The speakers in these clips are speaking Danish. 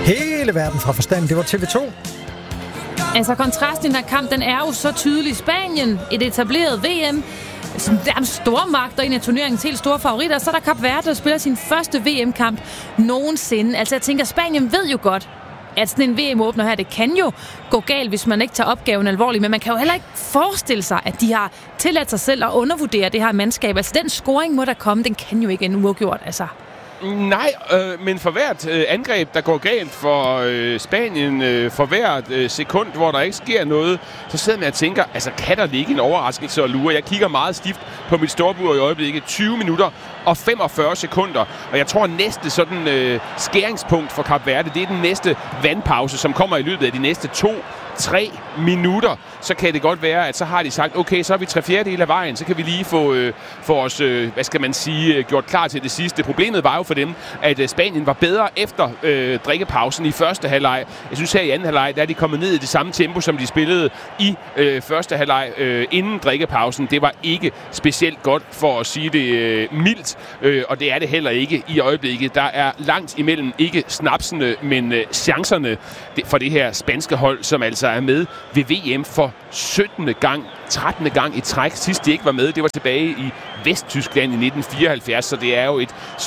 Hele verden fra forstand, det var TV2. Altså, kontrasten i den her kamp, den er jo så tydelig. Spanien, et etableret VM, der er en stor magt, og en af turneringens helt store favoritter. Så er der Kap Verde, der spiller sin første VM-kamp nogensinde. Altså, jeg tænker, Spanien ved jo godt, at sådan en VM-åbner her, det kan jo gå galt, hvis man ikke tager opgaven alvorligt. Men man kan jo heller ikke forestille sig, at de har tilladt sig selv at undervurdere det her mandskab. Altså, den scoring må der komme, den kan jo ikke en uafgjort, altså. Nej, men for hvert angreb, der går galt for Spanien, for hvert sekund, hvor der ikke sker noget, så sidder man og tænker, altså kan der ligge en overraskelse og lure? Jeg kigger meget stift på mit storbur i øjeblikket. 20 minutter og 45 sekunder. Og jeg tror næste sådan skæringspunkt for Kap Verde, det er den næste vandpause, som kommer i løbet af de næste 2-3 minutter. Så kan det godt være, at så har de sagt, okay, så er vi 3/4 af vejen, så kan vi lige få os, hvad skal man sige, gjort klar til det sidste. Problemet var jo for dem, at Spanien var bedre efter drikkepausen i første halvleg. Jeg synes her i anden halvleg, der er de kommet ned i det samme tempo, som de spillede i første halvleg inden drikkepausen. Det var ikke specielt godt, for at sige det mildt, og det er det heller ikke i øjeblikket. Der er langt imellem ikke snapsene, men chancerne for det her spanske hold, som altså er med ved VM for 17. gang, 13. gang i træk. Sidst de ikke var med, det var tilbage i Vesttyskland i 1974, så det er jo et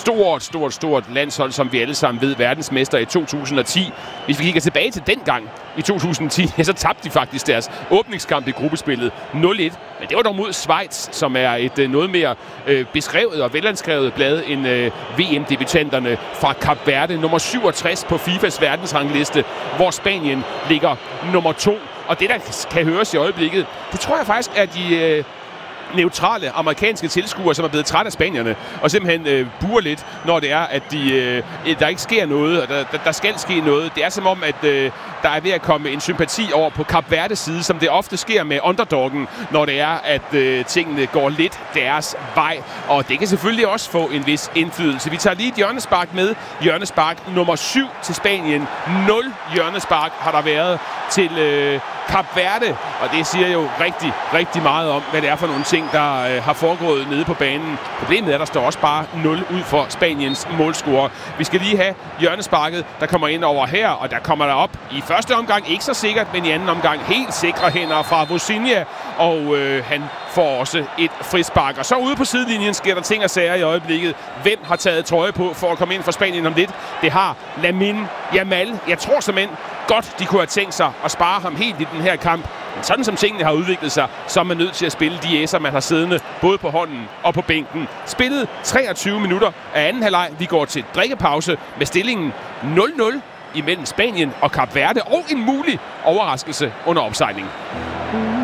stort landshold, som vi alle sammen ved, verdensmester i 2010. Hvis vi kigger tilbage til den gang i 2010, så tabte de faktisk deres åbningskamp i gruppespillet 0-1. Men det var dog mod Schweiz, som er et noget mere beskrevet og velanskrevet blad end VM-debutanterne fra Kap Verde. Nummer 67 på FIFAs verdensrangliste, hvor Spanien ligger nummer 2. Og det, der kan høres i øjeblikket, det tror jeg faktisk er de neutrale amerikanske tilskuere, som er blevet træt af spanierne, og simpelthen buer lidt, når det er, at der ikke sker noget, og der skal ske noget. Det er som om, at der er ved at komme en sympati over på Kap Verdes side, som det ofte sker med underdoggen, når det er, at tingene går lidt deres vej. Og det kan selvfølgelig også få en vis indflydelse. Vi tager lige et hjørnespark med. Hjørnespark nummer 7 til Spanien. 0 hjørnespark har der været til Kap Verde, og det siger jo rigtig meget om, hvad det er for nogle ting, der har foregået nede på banen. Problemet er, at der står også bare 0 ud for Spaniens målscorer. Vi skal lige have hjørnesparket, der kommer ind over her, og der kommer der op i første omgang, ikke så sikkert, men i anden omgang helt sikre hænder fra Vozinha, og han får også et frispark. Og så ude på sidelinjen sker der ting og sager i øjeblikket. Hvem har taget trøje på for at komme ind for Spanien om lidt? Det har Lamine Yamal. Jeg tror simpelthen godt, de kunne have tænkt sig at spare ham helt i den her kamp. Men sådan som tingene har udviklet sig, så er man nødt til at spille de æsser, man har siddende både på hånden og på bænken. Spillet 23 minutter af anden halvleg. Vi går til drikkepause med stillingen 0-0 imellem Spanien og Kap Verde, og en mulig overraskelse under opsejlingen.